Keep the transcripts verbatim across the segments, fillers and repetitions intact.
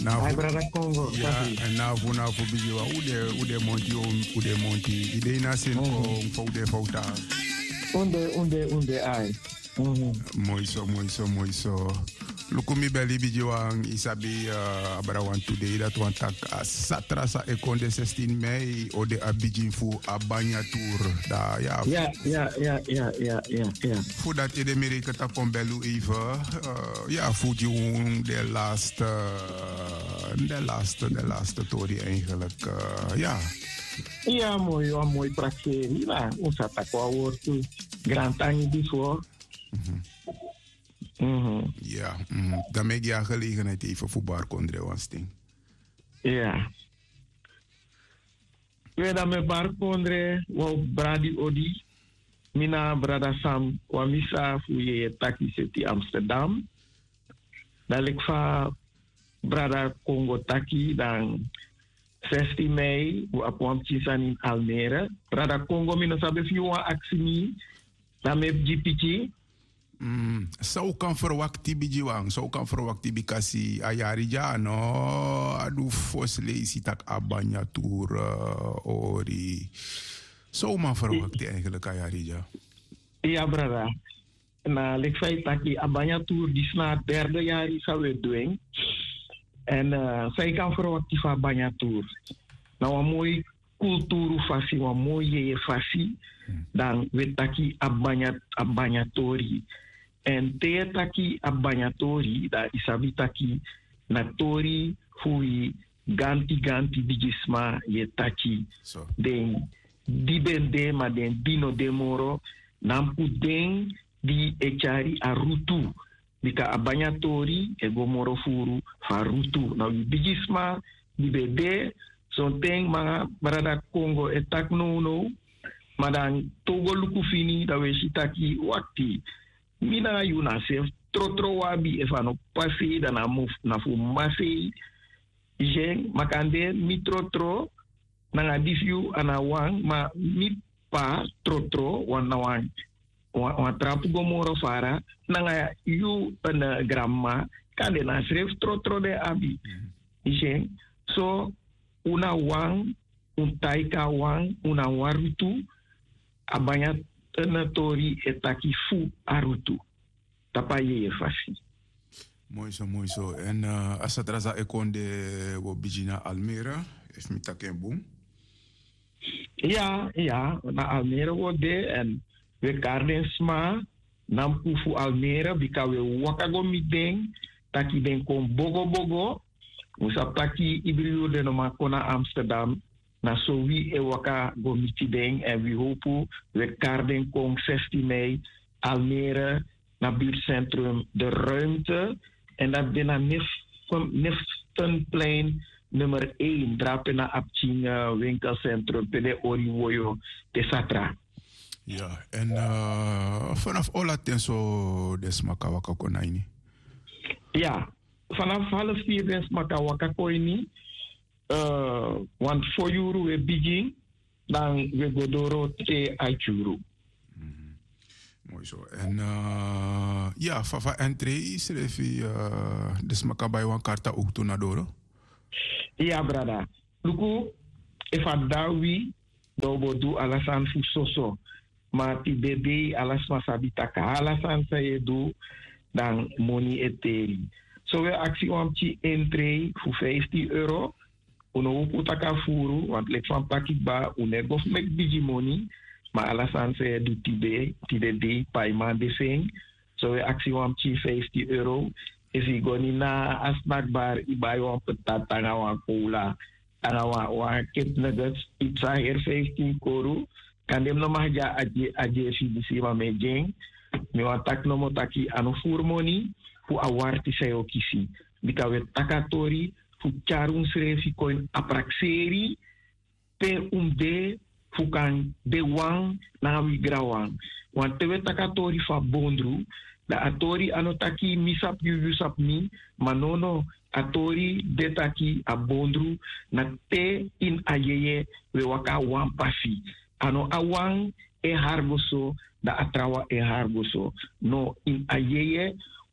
Na Ai fu brada Congo. ja Safi. en na fu na fu biji wa ude ude monti om ude monti. Ide na sin ko fa ude fauta. Unde, unde, unde, ai. Mhm. Mooi zo, mooi zo, mooi zo. Lukumi beli biji wang isabi uh, abarawan today dat want tak uh, satra sa ekonde zestien mei ode abiji fu abanya tour da ja. Ja, ja, ja, ja, ja, ja, ja. Voordat je de Amerika ta kon belu even uh, ja Fuji won de laatste uh, de laatste de laatste tori eigenlijk uh, ja. Ja, mooi, ja, mooi praktijk. Ja, ons had dat wel woord. Grand Tangi before. Mhm. Ja, mm, dan maak je gelegenheid even voor bar kondre wansting. Ja. We dan met bar kondre, wa bradi odi. Mina brada Sam, wa misa fu ye taki seti Amsterdam. Dan ik va brada Congo taki dan zestien mei, wa apwam chisan in Almere. Brada Congo mina sabe fi wa aksimi, dan met G P G. Mm, zou kan verwachten bij Jiwang, zou kan verwachten bij kasi ayari ja no adu fosle si tak abanya tour uh, ori. Zou man verwachten eigenlijk ayari ja. Ja, brada. Na lek feit taki abanya tour die na derde jaar is we doen. En uh, zij kan verwachten van abanya tour. Nou een mooi cultuur fasi, een mooie fasi. Dan we taki abanya abanya tori. En te taki abanyatori, da isabi taki na tori fui ganti ganti bigisma ye taki. So. Den di bende ma den dino demoro nampu den di echari a rutu. Dika abanyatori e gomoro furu fa rutu. Na bigisma di bede son ten mga barada Congo etak no no. Madang togo luku fini da we shitaki wakti. Mina yuna se trotro wabi e fano pasi da na muf na fu masi jen makande mi trotro na nga difyu ana wang ma mi pa trotro wan na wang wan trapu gomoro fara na nga yu na gramma kande na sref trotro de abi jen so una wang un taika wang una warutu abanya na tori etaki fu arutu. Tapa ye fasi. Mooi zo, mooi zo. En uh, als het raza ekonde wo bijina Almere, is mi taken boom? Ja, ja, na Almere wo de en we karden sma nam fu Almere bika we wakago mi den taki den kon bogo bogo musa taki ibriyo de no makona Amsterdam na so wie e waka go mitideng en we hopen we karden kong zestien mei Almere na buurtcentrum de ruimte en dat binnen Niftenplein nummer één drapen na Apching winkelcentrum pede Oriwoyo de Satra. Ja, en uh, vanaf Ola ten zo desmaka waka konaini. Ja, vanaf half vier desmaka waka koini. Uh, want voor euro we begin, dan we godoro te uitjuro. Mm, mooi zo. En uh, ja, Fafa entree is er even, uh, dus maka bij wan karta ook toen naar doro? Ja, brada. Luku, if dawi, dobo du alasan fu soso. Maar ti bebe alas masabitaka. Alasan sa je do, dan money eteri. So we actie omchi entree fu vijftien euro. Uno upu taka furu, want lek van pakik ba, unergof mek biji money, maar alasan se du tibe, tide de, paiman de sing. So we actie wam chi vijftien euro. Is i goni na asnak bar, i bay wam petat, tanga wan cola, tanga wan, wan kip nuggets, pizza her vijftien koru. Kan dem no mahja aje, aje si disi wa me jeng. Mi wan tak no mo taki anu fur money, fu awarti sayo kisi. Bika we takatori, fu charun srefi koin aprakseri pe umde fukan de wang na wi grawang wan tewe takatori fa bondru da atori anotaki misap yu yusap mi manono atori de taki a bondru na te in ayeye we waka wan pasi ano awang e hargoso da atrawa e hargoso no in ayeye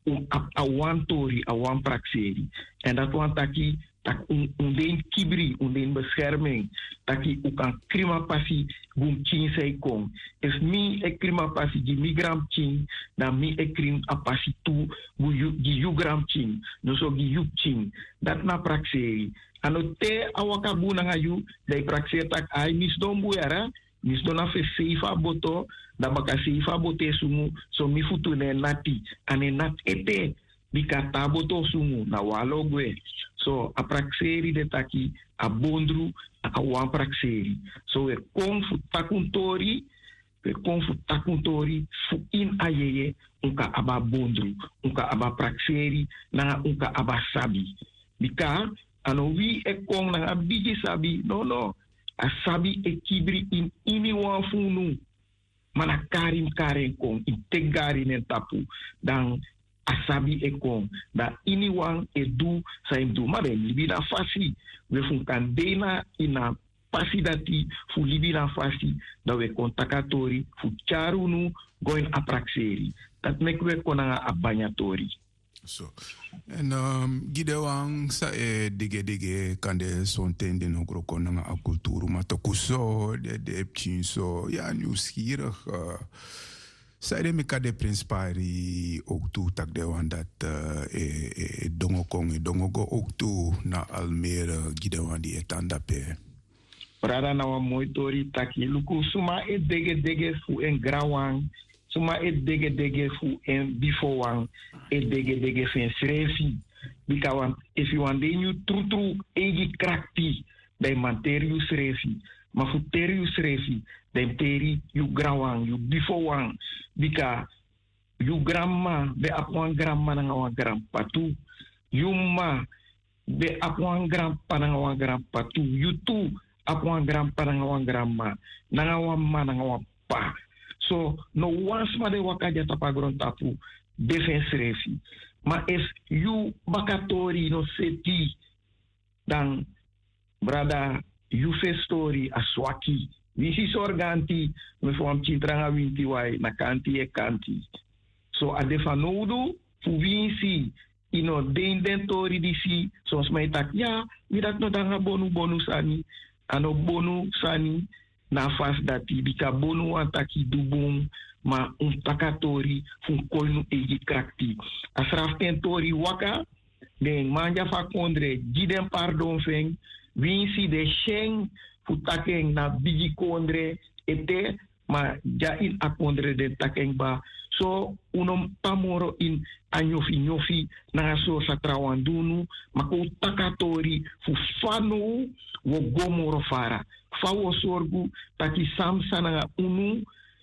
um awan tori, awan praxeri. En dat want taki tak un un den kibri, un den bescherming, taki u kan krima pasi gum chin sei kom. If mi e krima pasi di migram chin, dan mi e krim a pasi tu gu yu gi yu gram chin, no so gi yu chin. Dat na praxeri. Ano te awaka bu na yu, dai praxeri tak ai mis don bu yara, mis don a fe seifa boto, da baka seifa bote sumu, so mi futu ne nati, ane nat ete, bika taboto sumu, na walo gwe. So, a praxeri de taki, a bondru, a wan praxeri. So, we kon fu takuntori, we kon fu takuntori, fu in ayeye, unka aba bondru, unka aba praxeri, na unka aba sabi. Bika, ano wi e kon na abiji sabi, no no, a sabi e kibri in ini wan funu, mana karim karen kon, in tegari nen tapu, dan asabi e kon, da ini wan e du sa im du. Maar libi na fasi, we fun kan dena ina pasi dati, fu libi na fasi, da we kontakatori, fu charunu, goin apraxeri. Dat mek we konanga abanyatori. So, en um, gidewang sa e dige dige kande sonten den ogro konanga a kulturu, maar to kuso, de de epchin so, ja, nieuwsgierig. Uh, Zij de meka de prinspari ook toe tak de wan dat uh, e, e dongo kong e dongo go ook toe na Almere gidewan die etanda pe. Prada na wa moi tori taki luku suma e dege dege fu en grawang, suma e dege dege fu en bifowang, e dege dege fen srefi. Bika wan if you want you tru tru egi krakti dai manter you srefi, ma fu ter you srefi. Den teri yu grawang, yu bifowang, bika yu gramma be apwan gramma nanga wan gram patu, yu ma be apwan gram nanga wan gram patu, yu tu apwan gram nanga wan gramma, nanga wan ma nanga wan pa. So no once ma de wakaja tapagron tapu defense refi. Ma if yu bakatori no seti, dan brada yu fe story aswaki. Visi sorganti, me fom chitranga winti wai na kanti e kanti. So a defanodu, fu vinsi, ino den dentori disi, sos mai tak, ja, mirak no danga bonu bonu sani, ano bonu sani, na fas dati, bika bonu antaki dubung, ma un takatori, fu koinu egi krakti. Asraf tentori waka, den manja fa kondre, giden pardon feng, vinsi de sheng, fu takeng na bigi kondre ete ma ja in akondre de takeng ba so unom pamoro in anyofi nyofi na so sa trawandunu mako takatori fu fanu wo gomoro fara fa wo sorgu taki samsa na unu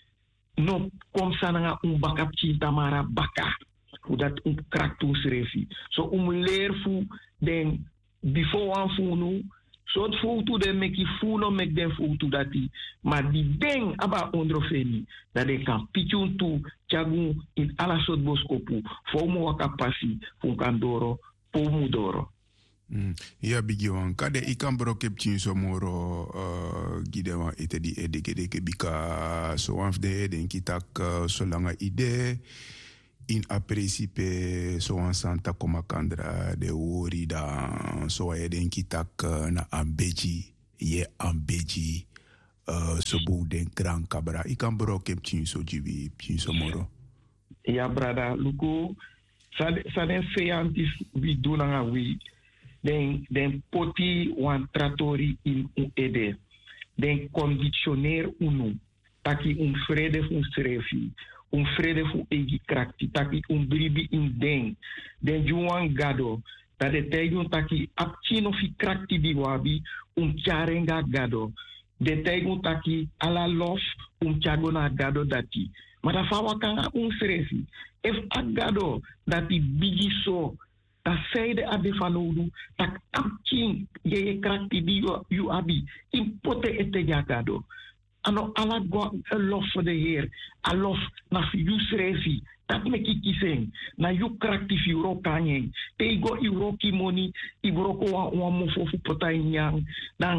no kom sana un bakap cinta mara baka fu dat un kraktu srefi so um leer fu den before wan funu so het voelt toe de meki funo mek den voelt toe dat die, maar die ding aba ondrofeni, dat de kan pitjun toe, tjagu in ala soort boskopu, fomo wakapasi, funkandoro, pomudoro. Mm. Ja, bigiwan. Kade ikan brokep chin somoro uh, gidewa ete di edeke deke bika so wanf de den kitak uh, so langa ide in apresipe so wan santa komakandra de wori da so wa den kitak uh, na ambeji ye ambeji uh, so bu den gran kabra ikan brokep chin so jibi chin somoro. Ja, brada, luku sa sa den feantis vi dunanga wi den den poti wan tratori in un ede den conditioneer unu taki un vrede fun srefi un vrede fu egi krakti taki un bribi in den den juan gado dat de tegun taki apchino fi krakti biwabi un charenga gado de tegun taki ala lof un chagona gado dati mata fawa kanga un srefi if agado dati bigiso ta seide ade fanodu tak apchin ye krakti bi yu abi impote ete jagado ano ala go lof for the heer a lof na fi yu srefi dat me kikiseng na yu krakti fi uro kanye te go uro kimoni i broko wa wa mo fofu potay nyang dan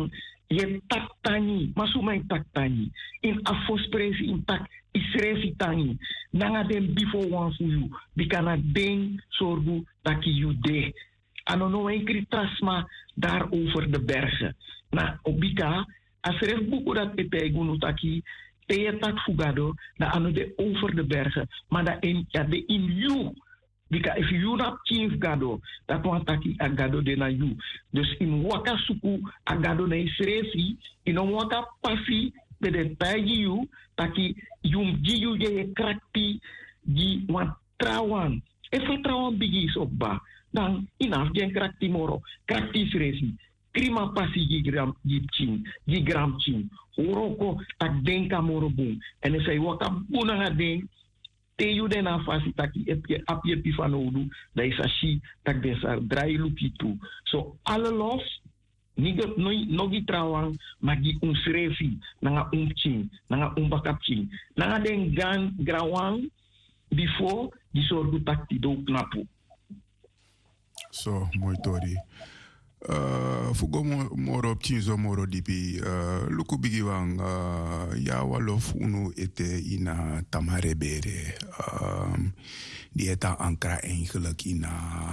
Je tak tani, masumai tak tani. In afos presi in tak isrefi tani. Nanga den before one for you. Bikana den sorgu taki you de. Ano no enkri trasma daar over de bergen. Na obika, asref buku dat petegu taki, te tak fugado, na ano de over de bergen. Maar da in, ja de in you. Because if you not chief gado, dat want taki agado de na you. Dus in waka suku agado na isrefi, in on waka pasi de de tagi you, taki yum gi you je krakti gi wan trawan. Even trawan bigi sobba. Dan inaf gen krakti moro, krakti isrefi. Krima pasi gi gram gi chin, gi gram chin. Oroko tak denka moro boom. En if I waka buna nga den, te you den a fasi taki epje apje pifanodu, da is a shi tak den sa drai luki tu. So alle los, niga noi nogi trawang magi un srefi, nanga un chin, nanga un bakap chin. Nanga den gan grawang before di sorgu takti do knapu. So, mooi tori. Uh, fugo moro pchinzo moro dipi uh, luku bigi wang uh, ya walof unu ete ina tamare bere um, die eta ankra eigenlijk ina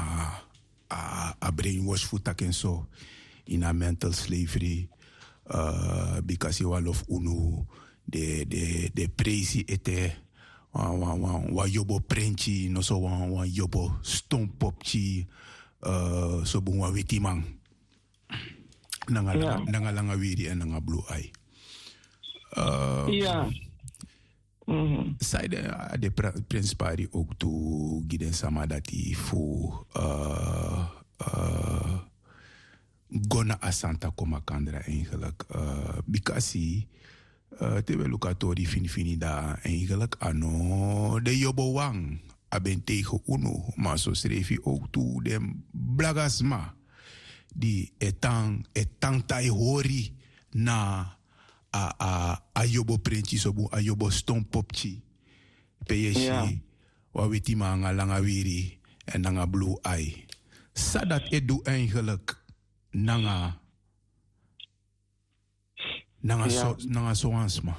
a, a brainwash futak en so ina mental slavery uh, because ya walof unu de de de presi ete wa wa wa, wa yobo prenchi no so wa, wa yobo stompopchi uh, so bun wa witimang nanga yeah. nanga langa wiri en nanga blue eye. Uh, ja. Mm-hmm. Zij de, de principari ook toe giden sama dati fu uh, uh, gona asanta koma kandra eigenlijk. Uh, Bikasi uh, te we lukatori fini fini da eigenlijk ano de yobo wang aben tegen uno maar zo schreef hij ook toe de blagasma die etang etang tai hori na a a a yobo prentji so bu a yobo stompopchi peyeshi yeah. Wa weti ma nga langa wiri en nanga blue eye sadat edu eigenlijk nanga nanga yeah. so nanga soansma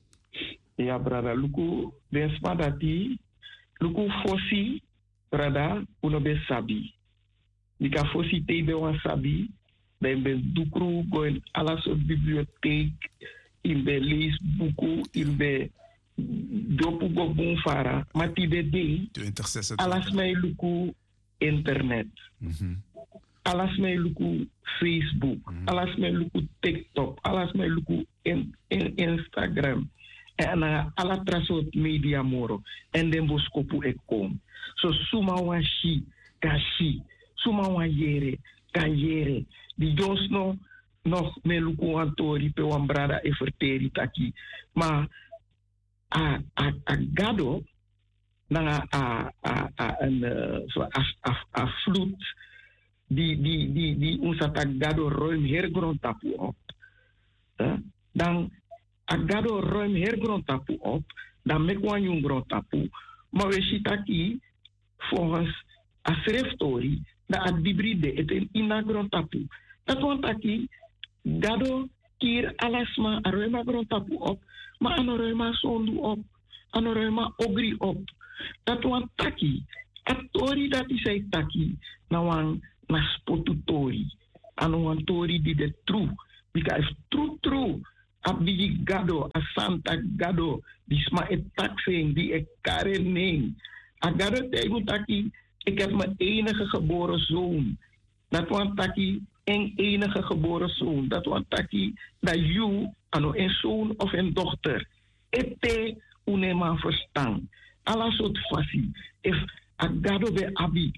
ja brada luku den spadati luku fosi brada uno be sabi Nika fosi te be wan sabi, ben ben dukru goen ala soort bibliotheek, in be lees buku, in be dopu go bon fara, mati de de, alas mij luku internet, mm-hmm. alas mij luku Facebook, mm-hmm. alas mij luku TikTok, alas mij luku in, in Instagram, en uh, ala trasot media moro, en den boskopu ek kom. So suma wan shi, kashi, suma wan yere, kan yere. Die Jones no, nog me luku antori pe wan brada e verteri taki. Maar a, a, a gado, na a, a, a, een, uh, a, a, a vloed, die, die, die, die ons at a gado ruim hergrond tapu op. Uh, dan a gado ruim hergrond tapu op, dan mek wan yung grond tapu. Maar we shitaki, volgens a sreftori, da a dibride et in ina grond tapu. Dat want aki, gado kir alasma aroema grond tapu op, ma anoreuma sondu op, anoreuma ogri op. Dat want taki, a tori dat is ay taki, na wan na spotu tori. Ano wan tori di de true. Because true true, a bigi gado, a santa gado, di sma et taxing, di e kare neng. A gado tegu taki, ik heb mijn enige geboren zoon. Dat want taki en enige geboren zoon. Dat want taki dat you ano een zoon of een dochter. Ete unema verstaan. Alla soort fasi. If agado be abi,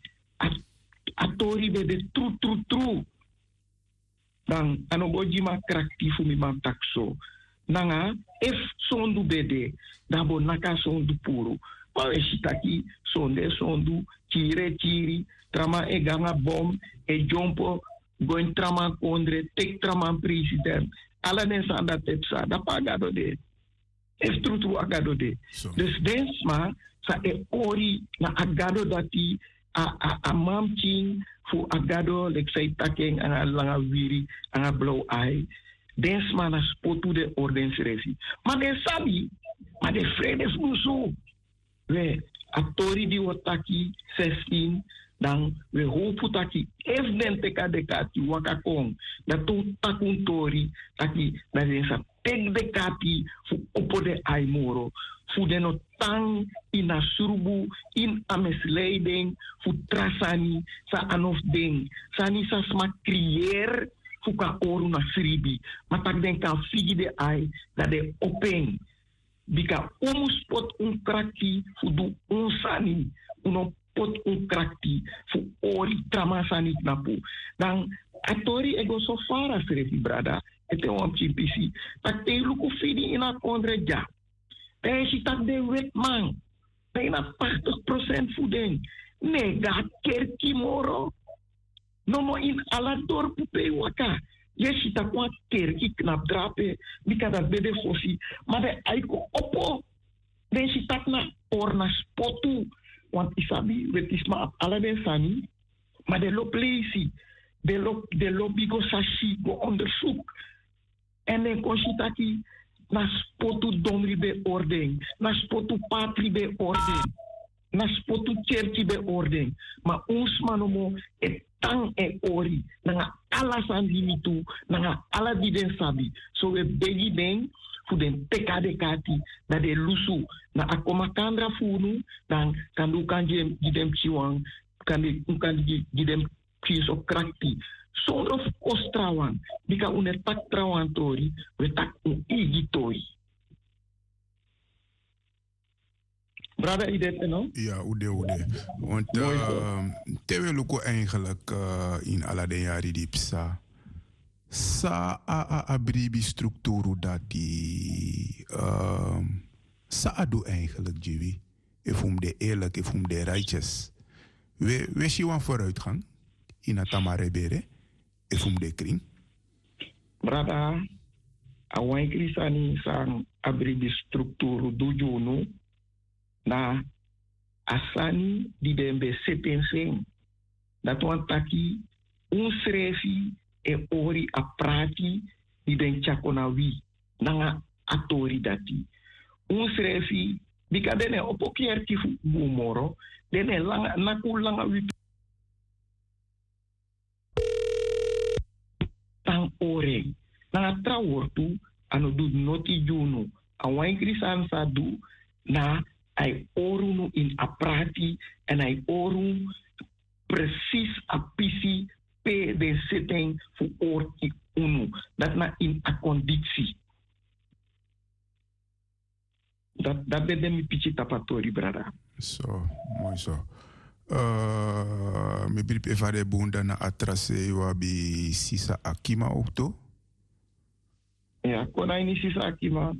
atori be de true true true. Dan ano gojima krakti fumi man takso. Nanga if sondu bede, dabo naka sondu puro. Maar is taki sonde sondu kire kiri trama e ganga bom e jompo goin trama kondre tek trama president ala den sa da tepsa da pagado de es trutu agado de so. Dus densma sa e ori na agado dati a a a mamchin fu agado lek say taking a langa wiri a blow eye Densma na spotu de ordensresi. Maar de sabi, maar de vredesmusu. We atori di otaki zestien, dan we hopen taki if den teka de kati wakakong, dat tu takun tori, taki dat is een tek de kati fu opo de aimoro, fu de no tang in a surbu, in a misleiding, fu trasani, sa anof ding, sani sa sma creëer, fu ka oru na sribi, maar tak den kan figi de ai, dat de open, bika umu spot un kraki, fu du un sani, uno pot un krakti fu ori tramasani napu. Dan atori ego so fara srefi brada. Ete wam chipisi. Tak te luku fidi ina kondre ja. Te si tak de wet man. Te ina tachtig procent voeding. Nega kerki moro. No mo in ala dorpu pe waka. Yes, si tak wat kerki knap drape. Bika dat bede fosi. Maar de aiko opo. Den si tak na orna spotu. Want isabi, het is maar allebei sani, maar de loop lazy, de loop de lobigo sashi go onderzoek. En dan kon je dat die na spotu domri be orden, na spotu patri be orden, na spotu kerki be orden. Maar ons manomo et tang e ori, nanga alasan limitu, nanga ala diden sabi. So we begi den, fu den teka de kati, na de lusu, na akoma kandra funu, dan kan du kan je gidem chiwang, kan de kan gidem kiso krakti. Zonder of ostrawan, bika une tak trawan tori, we tak un igi tori. Brada, idet no? Ja, ude ude. Want uh, tewe luko eigenlijk uh, in alla den jari di psa. Sa a a abribi structuru dati uh, sa adu eigenlijk jiwi. If um de eerlijk, if um de righteous. We we zien een vooruitgang in het tamarebere. If um de kring. Brada, awan krisani sang abribi structuru dujunu na asani di dembe setenseng. Dat wan taki un srefi e ori a prati di den chakonawi nanga atori dati. Un srefi bika dene opokier ki fu bumoro dene langa naku langa wi tang ore nanga trawortu anu du noti junu awan krisan sadu na ai orunu in a prati en ai oru precies a pisi pe de setting fu orti unu. Dat na in a conditie. Dat dat ben mi pichi tapatori brada. Zo, mooi zo. Uh, me brip evare bunda na atrase wabi sisa akima okto. Ja, kona ini sisa akima.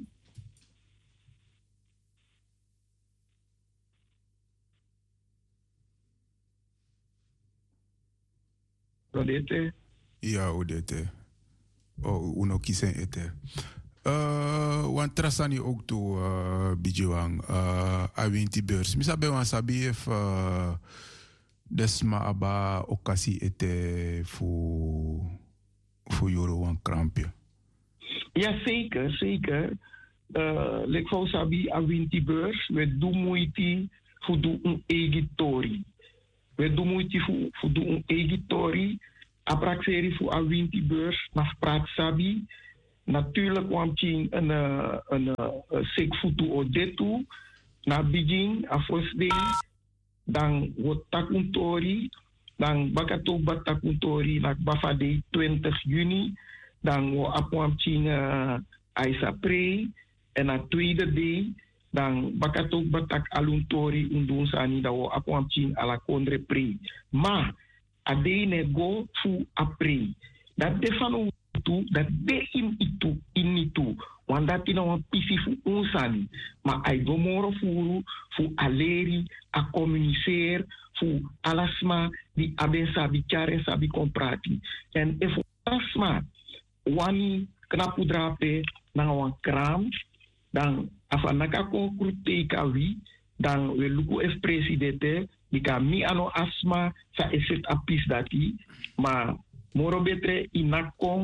Odete? Ja, odete. Oh, uno kisen ete. Uh, wan trasani ook toe, uh, bijiwang, uh, awinti beurs. Misa be wan sabi if uh, desma aba okasi ete fu fu yoro wan krampje. Ja, zeker, zeker. Uh, Lek fau sabi awinti beurs, we do moeite fu do un egitori. We doen moeite voor, voor doen editori, apraxeri voor a winti beurs, maar praat sabi. Natuurlijk kwam je een een een sekfutu odetu, na begin afosde, dan wordt takuntori, dan bakato batakuntori, na bafade twintig juni, dan wordt akwam je aisa pre, en na tweede day. Dan bakatok batak aluntori undun sani dawo akwam chin ala kondre pri. Ma adene go fu apri. Dat defano tu dat de im itu initu. Wanda tina wan pisi fu unsani. Ma ai gomoro furu fu aleri a communiceer fu alasma di aben sabi kare sabi comprati. En e fu alasma wani knapu drape na wan kram dan afanaka konkrete kawi dan we luku es presidente dika mi ano asma sa eset apis dati ma moro betre inakong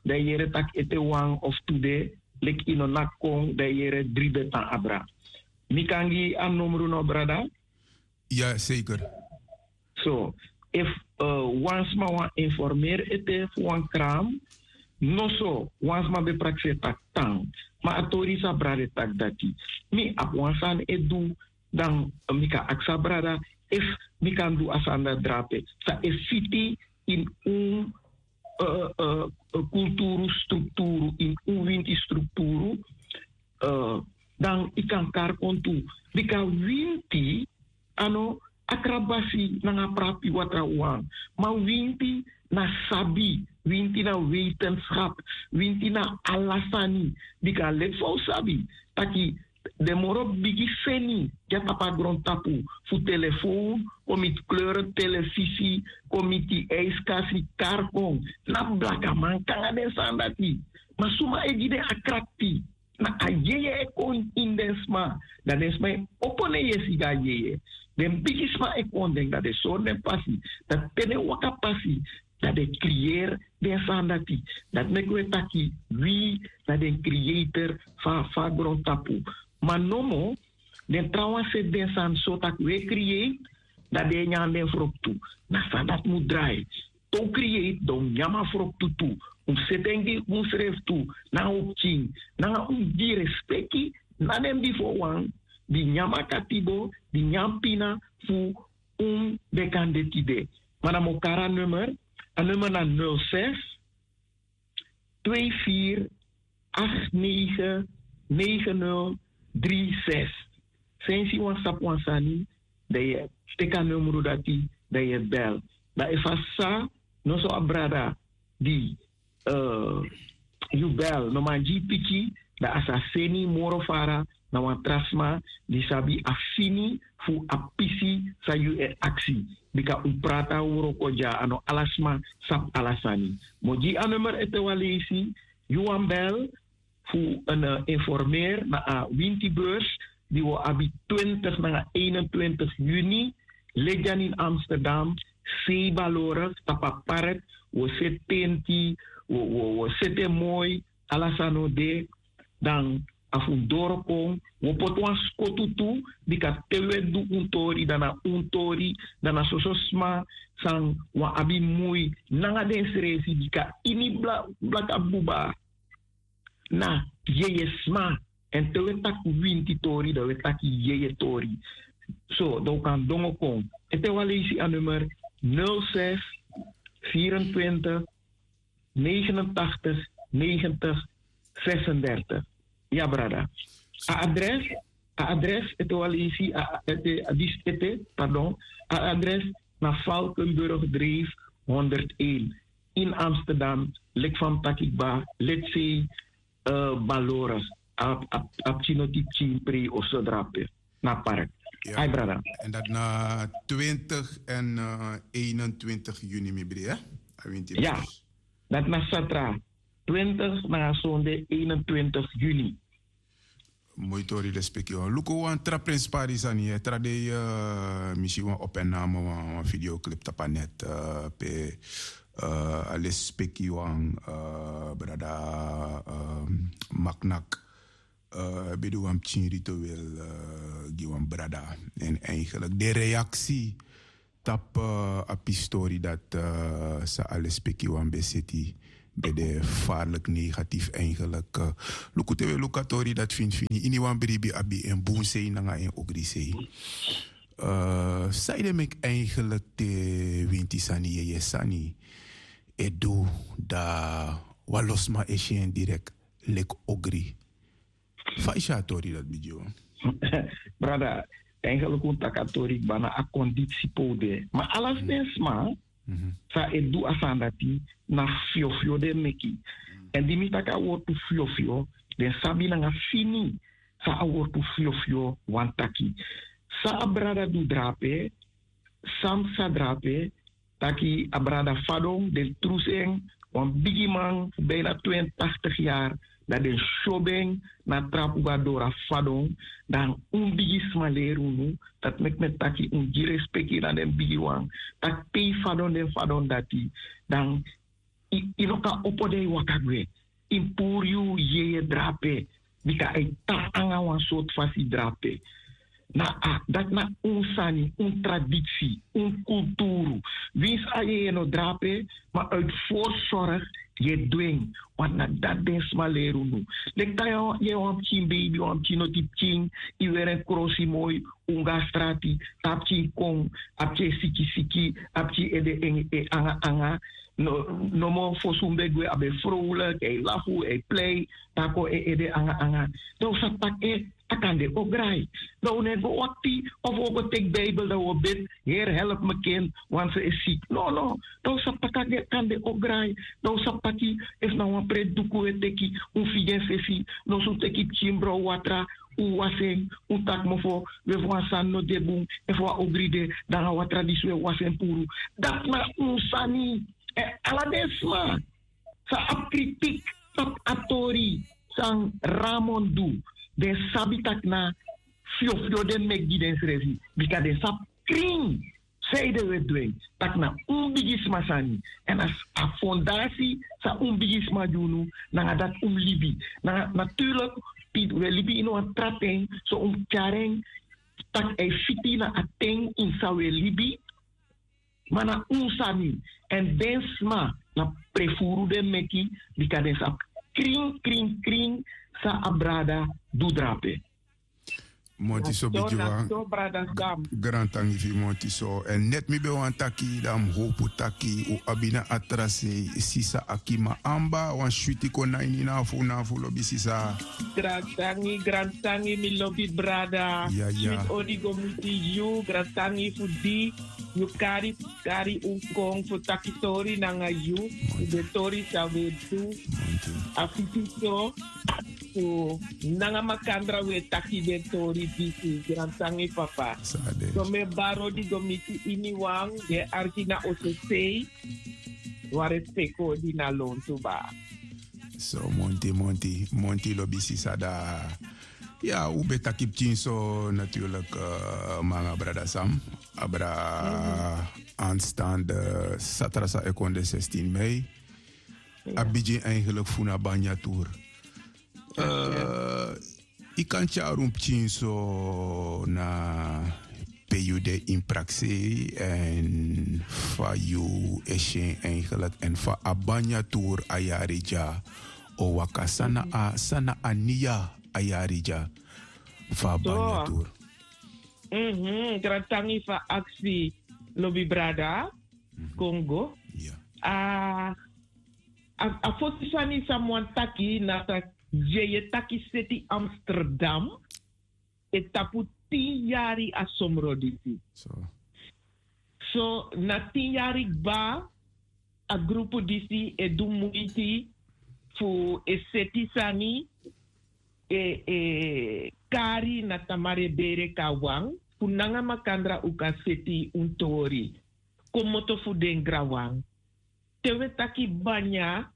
da yere tak ete wang of today lek ino nakong da yere drie betan abra. Mikangi an numero no brada? Ja, zeker. So, if uh, once ma wan informeer ete fu wan kram, no so, once ma be prakse tak tang, ma atori sa brade tak dati. Mi ap wansan edu dan uh, mika aksa brada, if mi kan do asanda drape, sa e fiti in un uh, uh, uh, kulturu strukturu, in un winti strukturu, uh, dan ikan kar kontu. Bika winti, ano, akrabasi na prapi watra uang. Ma winti na sabi, winti na wetenschap, winti na alasani. Bika lefo sabi, taki demoro bigi feni, jata pa grond tapu, fu telefoon, komit kleuren televisi, komiti ijskasi karkong, na blaka man kanga den sandati. Masuma egide akrakti, na ayeye e kon indensma, da densma opone yesiga yeye. Den bigisma e kon denk dat de so den passi, dat tene waka passi, dat de creëer den sandati, dat mekwe taki, wie, dat den creator fa fa grond tapu. Maar nomo, den trouwens se den san so tak we create, dat de nyan den frok toe. Na san dat moet draaien. To create, don nyama frok toe toe. Um setengi um sref toe, na op ching, na um di respecti, na den before one, di nyama katibo, di nyampina fu um bekandetide. Maar dan mo kara nummer, een nummer na nul zes twee vier acht negen negen nul drie zes. Zijn ze wan sap wan sani, dat je teka numero dati, dat je bel. Dat is sa, no so abrada, die, uh, you bel, no man ji piki, da asaseni moro fara, na wan trasma, di sabi afini, fu apisi, sa you e aksi. Bika un prata uro koja, ano alasma, sap alasani. Moji a nummer ete walesi, you wan bel, fu een uh, informeer na a Wintibeurs die we abi twintig na eenentwintig juni leggen in Amsterdam Seba Loren tapa paret we setenti we we sete mooi alasano de dan afun dorpong we potwan skotutu bika tewe du untori dana untori dana sososma sang wa abi mui nanga den seresi bika ini bla blaka buba na yeye sma en te wetak winti tori da wetak yeye tori so do kan dongo kon ete walesi a nummer nul zes vierentwintig negenentachtig negentig zesendertig ja brada a adres a adres ete walesi a ete adis ete pardon a adres na Valkenburg Dreef honderdéén in Amsterdam lek van takikba let's say Uh, Baloras, ap ap ap chinoti chimpri of zo drape na park. Ja. Ai brada. En dat na twintig en uh, eenentwintig juni mibri, hè? Ja, dat na Satra. twintig na zonde eenentwintig juni. Mooi tori respect yo. Luko wan tra Prins Paris ani, hè? Tra de uh, misschien wan op en naam wan videoclip tapanet uh, pe. Uh, alles speki wang uh, brada uh, maknak uh, bedu wam chin ritueel uh, giwan brada en eigenlijk de reactie tap uh, api story dat uh, sa alles speki wang beseti bij de vaarlijk negatief eigenlijk uh, lukutewe lukatori dat vind fini ini wan bribi abi en boonsei nanga en ogrisei uh, saide mek eigenlijk te winti sani ye sani edu da walosma eshen direct lek ogri. Faisha tori dat video. Brada, eigenlijk un takatori bana a conditie pode. Maar alles mm. desma, mm-hmm. sa edu asandati na fio fio de meki. Mm. En di mi taka wotu fio fio, den sabi na nga fini sa a wotu fio fio wantaki. Sa a brada du drape, sam sa drape, taki abrada fadong del truseng wan bigi man bijna tweeëntachtig jaar dat den shobeng na trapuga dora fadong dan un bigi smaleru nu dat mek met taki un girespeki na den bigi wan tak pay fadong den fadong dati dan inoka opode wakagwe. Impuriu ye drape. Bika e ta anga wan soort fasi drape. Na ah, dat na un sani, un traditie, un cultuur. Wie is je no drape, maar uit voorzorg je dwing. Want na dat den smaleru nu. Lek da je je wam chin baby, wam chin no tip chin, i weren krosi mooi, unga strati, tap chin kong, apche siki siki, apche ede enge e anga anga. No, no mo fosumbe gwe abe vrolijk, e lafu, e play, tako e ede anga anga. Nou sa tak e, takande ograi. Nou ne go wakti, of ook tek Bijbel dat we bid, Heer help me kind, want ze is ziek. No, no, nou sa takande kande ograi. Nou sa paki, is nou een pret duku e teki, un figen sesi, nou so teki chimbro watra, u waseng, u tak mo fo, we fwa san no debung, e fwa obride, dan hawa tradiswe waseng puru. Dat na un sani. Eh, aladesma sa ap kritik ap atori sang Ramon du de sabitak na fio fio den mek di den srezi bika de sap kring zeiden we doen tak na umbigisma sani en as a fondasi sa umbigisma junu na dat um libi na natuurlijk pit we libi ino an traten so um kareng tak e fiti na ateng in sa we libi mana unsami en densma na prefuru de meki bika den sa kring kring kring sa abrada du drape. Monti so bijuwa grand tangi fi monti so en net mi be wan taki dam hopu taki u abina atrase sisa akima amba wan shuti ko naini na fu na fu lobi sisa grand tangi grand tangi mi lobi brada ja ja mit odigo muti you grand tangi fu di you kari kari un kong fu takitori nanga you de tori sa we tu afitito so nanga makandra we taki de tori bisi grantangi papa so me baro di gomiti ini wang de argina ososei ware speko di na lon tuba so monti monti monti lo bisi sada ja ube takip chin so natuurlijk uh, manga brada sam abra mm-hmm. aanstaande satrasa ekonde zestien mei ja. Abidjan eigenlijk funa banya tour. Uh, ik kan charum pchin so na pejude in praxi en fa you eshen eigenlijk en fa abanya tour ayarija o wakasana a sana ania ayarija fa abanya tour. Mhm, gratangi fa aksi lobby brada Congo. Ja. Ah a a fosifani someone taki na ta je taki city Amsterdam et tapu tien jari a somro disi. So. So na tien jari ba a grupo disi e du muiti fu e seti sani e e kari na tamare bere kawang fu nanga makandra uka seti untori komoto fu den grawang tewe taki banya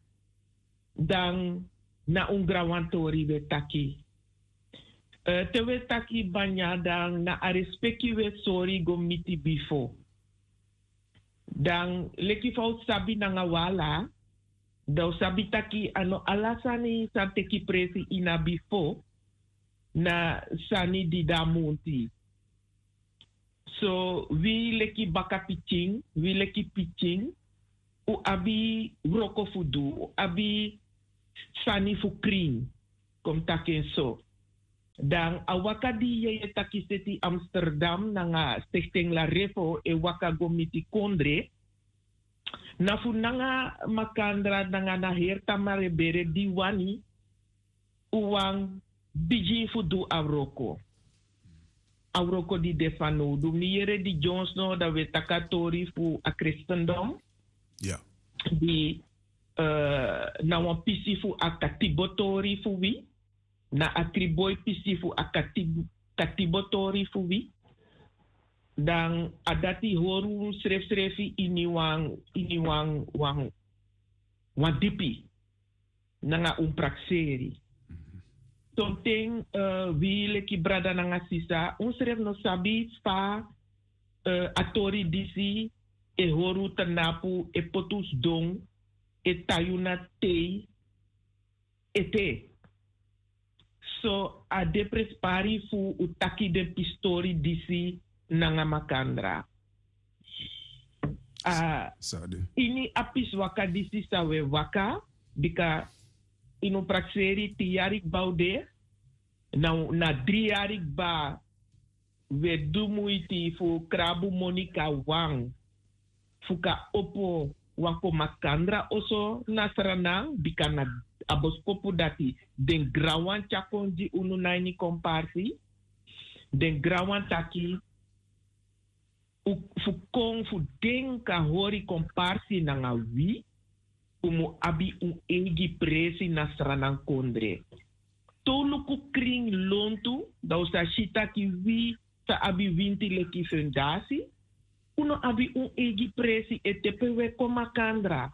dan na un grawantori we taki. Uh, tewe taki banya dan na a respecti we sorry go miti bifo. Dan leki fau sabi na nga wala, daw sabi taki ano alasani sa teki presi ina bifo na sani di damunti. So we leki baka pitching, we leki pitching, u abi roko fudu, u abi sani fu kring, kom taken so. Dan awaka di ye takiseti Amsterdam nanga stichting La Refo e waka gomiti kondre, na fu nanga makandra nanga na herta marebere diwani, uwang biji fudu avroko. Avroko di defano, du miere di Jones no da we takatori fu a Christendom. Ja. Di uh, na wan pisi fu a katibotori fu wi. Na atriboy pisi fu a katib, katibotori fu wi. Dan adati horu sref srefi ini wang ini wang wang wang dipi. Nanga umprakseri. Something uh, we leki brada nanga sisa. Un sref no sabi fa uh, atori disi e horu tenapu e potus dong etayuna te ete. So a depres pari fu utaki de pistori disi nanga makandra. Uh, ini apis waka disi sawe waka bika ino prakseri tiyarik baude na na driarik ba we dumuiti fu krabu monika wang fuka opo wako makandra oso nasranang bika na aboskopu dati den grawan chakonji unu naini komparsi den grawan taki fu kong fu denka hori komparsi nanga wi umu abi un egi presi nasranang kondre toluku kring lontu da usa shita ki wi sa abi winti leki fundasi uno abi un egi presi etepewe komakandra.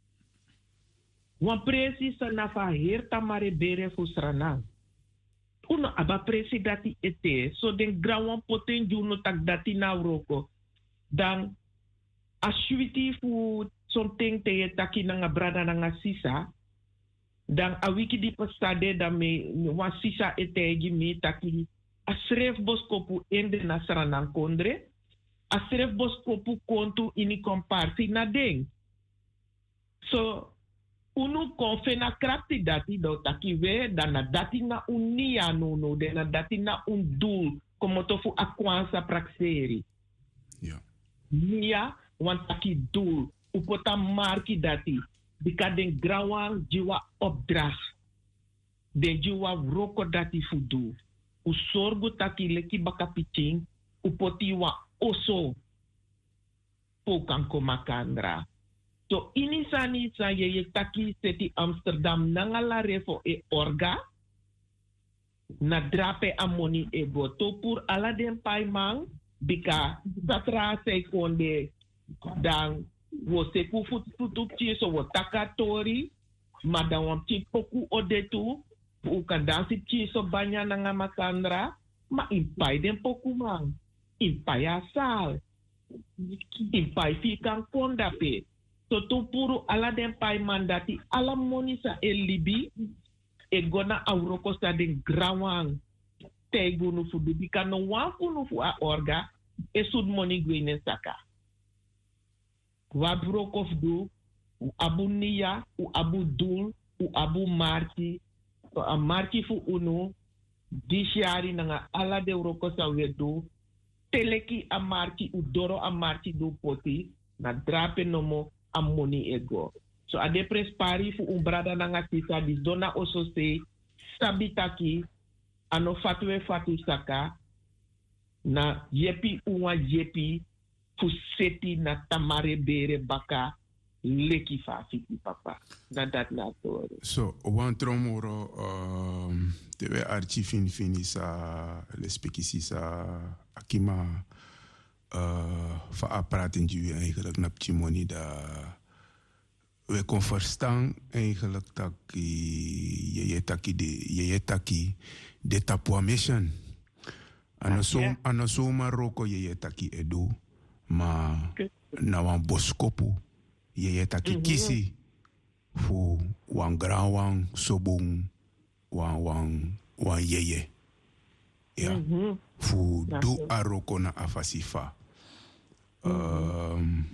Wan presi sa nafa herta mare bere fu sranang. Uno aba presi dati ete, so den grawan poten juno tak dati na uroko. Dan ashuiti fu something te taki nanga brada nanga sisa. Dan a wiki di pasade da me wan sisa ete egi me taki asref boskopu ende na sranang kondre. Asref boskopu kontu ini komparsi na ding. So, unu konfe na krapti dati do taki we dana dati na unia no no dena dati na un dul como tofu akwansa prakseri. Ja. Nia wan taki dul upota marki dati bika den grawang jiwa opdracht. Den jiwa roko dati fudu. U sorgu taki leki baka piching upoti wa oso pokanko makandra. So ini sani sa ye taki seti Amsterdam nangala refo e orga na drape amoni e boto pur ala den paimang bika satra se konde dan wo se ku fut futup chi so wo takatori madan wam chi poku odetu u kan dansi chi so banya nanga makandra ma impai den poku mang impai asal impai fikang kondape. So tu puru ala den pai mandati ala monisa e libi e gona auroko sa den grawang te gunu fu bibi kano wan funu fu a orga e sud moni gwene saka. Wabroko fdu u abu niya u abu dul u abu marti so a marti fu unu dishari nanga ala de uroko sa wedu teleki a marti u doro a marti du poti na drape nomo amoni ego. So a depres pari fu un brada nanga sisa dis dona oso se sabitaki ano fatwe fatu saka na yepi uwa yepi fu seti na tamare bere baka leki fa fiti papa. Na dat na toro. So, wan tromoro um, tewe archi fin fini sa lespeki sa akima Uh, fa apparaten die u eigenlijk naar Chimoni da we kon verstaan eigenlijk dat je je taki de je je taki de tapua mission anasom anasoma roko je je taki edu ma na wan boskopu je je taki kisi fu wan grawang sobung wan wan wan ye ye ja fu do aroko na afasifa. Um,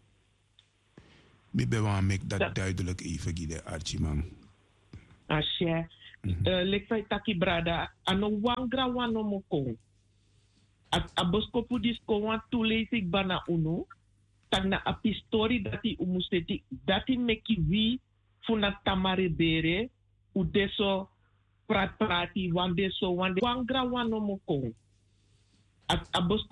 ik ben wel make dat duidelijk even gide Archimang. Asje, lekfai taki brada, ano wangra wano moko. At aboskopu disko wan tulesik bana uno, tag na apistori dati umusteti, dati meki wi funa tamare bere, u deso prat prati, wan deso wan de wangra wano moko. At aboskopu